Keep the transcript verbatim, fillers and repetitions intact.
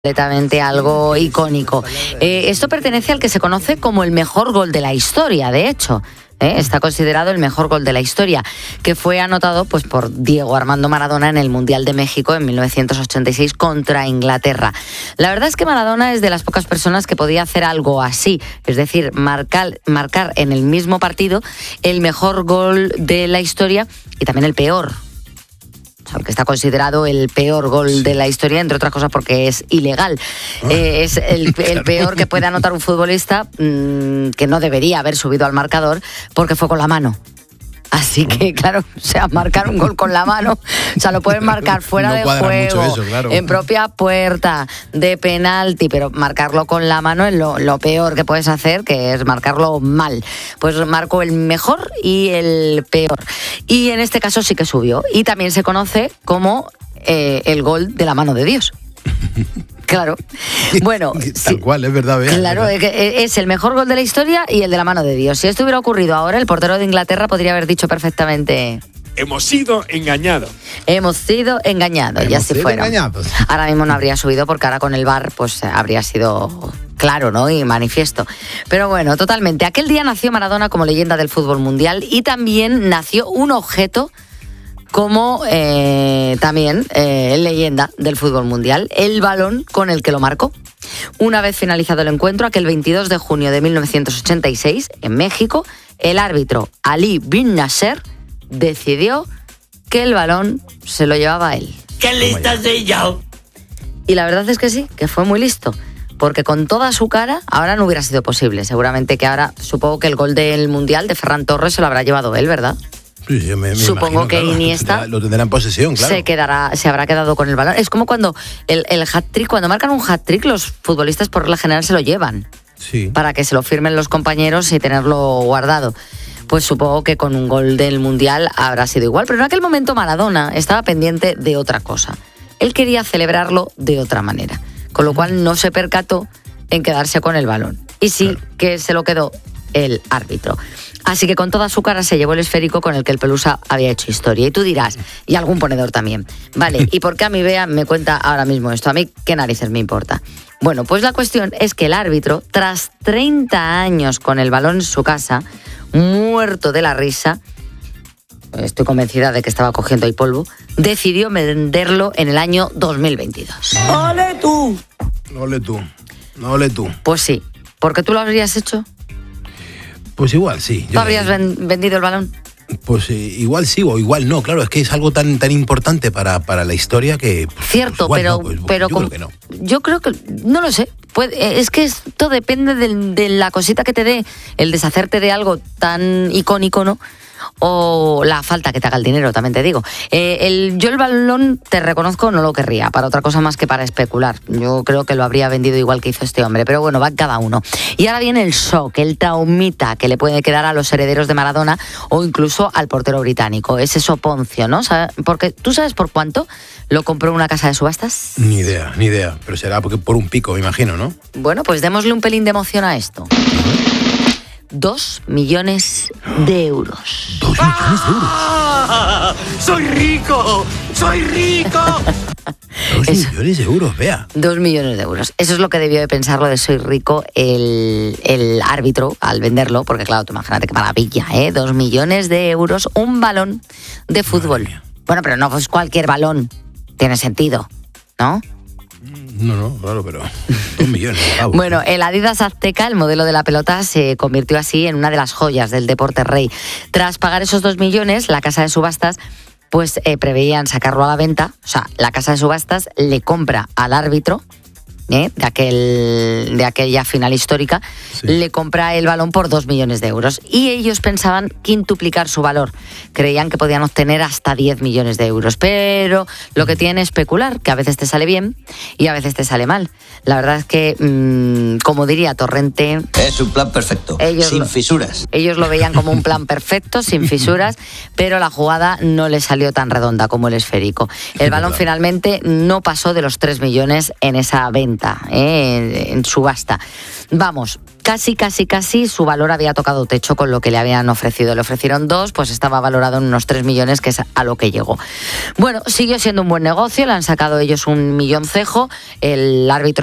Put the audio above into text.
Completamente algo icónico. Eh, esto pertenece al que se conoce como el mejor gol de la historia, de hecho. ¿eh? Está considerado el mejor gol de la historia, que fue anotado pues, por Diego Armando Maradona en el Mundial de México en mil novecientos ochenta y seis contra Inglaterra. La verdad es que Maradona es de las pocas personas que podía hacer algo así, es decir, marcar, marcar en el mismo partido el mejor gol de la historia y también el peor. O sea, el que está considerado el peor gol de la historia, entre otras cosas porque es ilegal. Ah. Eh, es el, el peor que puede anotar un futbolista mmm, que no debería haber subido al marcador porque fue con la mano. Así que, claro, o sea, marcar un gol con la mano, o sea, lo pueden marcar fuera no de juego, eso, claro. En propia puerta, de penalti, pero marcarlo con la mano es lo, lo peor que puedes hacer, que es marcarlo mal. Pues marcó el mejor y el peor. Y en este caso sí que subió. Y también se conoce como eh, el gol de la mano de Dios. Claro. Bueno, tal sí, cual, es verdad. ¿verdad? Claro, es el mejor gol de la historia y el de la mano de Dios. Si esto hubiera ocurrido ahora, el portero de Inglaterra podría haber dicho perfectamente: hemos sido engañados. Hemos sido engañados, hemos y así sido fueron. Engañados. Ahora mismo no habría subido porque ahora con el V A R pues habría sido claro, ¿no? Y manifiesto. Pero bueno, totalmente. Aquel día nació Maradona como leyenda del fútbol mundial y también nació un objeto como eh, también eh, leyenda del fútbol mundial, el balón con el que lo marcó. Una vez finalizado el encuentro, aquel veintidós de junio de mil novecientos ochenta y seis, en México, el árbitro Ali Bin Nasser decidió que el balón se lo llevaba a él. ¡Qué lista soy yo! Y la verdad es que sí, que fue muy listo, porque con toda su cara ahora no hubiera sido posible. Seguramente que ahora, supongo que el gol del Mundial de Ferran Torres se lo habrá llevado él, ¿verdad? Sí, yo me, me Supongo imagino, que claro, Iniesta lo tendrá en posesión, claro. Se quedará, se habrá quedado con el balón. Es como cuando el, el hat-trick, cuando marcan un hat-trick, los futbolistas por regla general se lo llevan. Sí. Para que se lo firmen los compañeros y tenerlo guardado. Pues supongo que con un gol del Mundial habrá sido igual. Pero en aquel momento Maradona estaba pendiente de otra cosa. Él quería celebrarlo de otra manera. Con lo cual no se percató en quedarse con el balón. Y sí, claro, que se lo quedó el árbitro. Así que con toda su cara se llevó el esférico con el que el Pelusa había hecho historia. Y tú dirás, y algún ponedor también. Vale, ¿y por qué a mí Bea me cuenta ahora mismo esto? A mí, ¿qué narices me importa? Bueno, pues la cuestión es que el árbitro, tras treinta años con el balón en su casa, muerto de la risa, estoy convencida de que estaba cogiendo ahí polvo, decidió venderlo en el año dos mil veintidós. ¡Ole tú! Ole tú, ole tú. Pues sí, ¿porque tú lo habrías hecho? Pues igual, sí. ¿Tú habrías ven, vendido el balón? Pues eh, igual sí o igual no, claro, es que es algo tan tan importante para, para la historia que... Pues, Cierto, pues pero, no, pues, pero yo con, creo que no. Yo creo que, no lo sé, puede, es que esto depende de, de la cosita que te dé, el deshacerte de algo tan icónico, ¿no? O la falta que te haga el dinero, también te digo. Eh, el, yo el balón, te reconozco, no lo querría, para otra cosa más que para especular. Yo creo que lo habría vendido igual que hizo este hombre, pero bueno, va cada uno. Y ahora viene el shock, el traumita que le puede quedar a los herederos de Maradona o incluso al portero británico, ese soponcio, ¿no? Porque ¿tú sabes por cuánto lo compró una casa de subastas? Ni idea, ni idea, pero será porque por un pico, me imagino, ¿no? Bueno, pues démosle un pelín de emoción a esto. Dos millones de euros. Dos millones de euros. ¡Ah! ¡Soy rico! ¡Soy rico! Dos Eso. millones de euros, vea. Dos millones de euros. Eso es lo que debió de pensarlo de Soy Rico el, el árbitro al venderlo, porque claro, tú imagínate qué maravilla, ¿eh? Dos millones de euros, un balón de fútbol. Bueno, pero no es cualquier balón. Tiene sentido, ¿no? No, no, claro, pero dos millones. Wow. Bueno, el Adidas Azteca, el modelo de la pelota, se convirtió así en una de las joyas del deporte rey. Tras pagar esos dos millones, la casa de subastas pues eh, preveían sacarlo a la venta. O sea, la casa de subastas le compra al árbitro ¿eh? de aquel de aquella final histórica, sí. Le compra el balón por dos millones de euros. Y ellos pensaban quintuplicar su valor. Creían que podían obtener hasta diez millones de euros. Pero lo que tiene es especular, que a veces te sale bien y a veces te sale mal. La verdad es que, mmm, como diría Torrente... Es un plan perfecto, ellos sin lo, fisuras. Ellos lo veían como un plan perfecto, sin fisuras, pero la jugada no le salió tan redonda como el esférico. El balón finalmente no pasó de los tres millones en esa venta. venta, ¿eh? en, en subasta. Vamos, casi, casi, casi su valor había tocado techo con lo que le habían ofrecido. Le ofrecieron dos, pues estaba valorado en unos tres millones, que es a lo que llegó. Bueno, siguió siendo un buen negocio, le han sacado ellos un milloncejo, el árbitro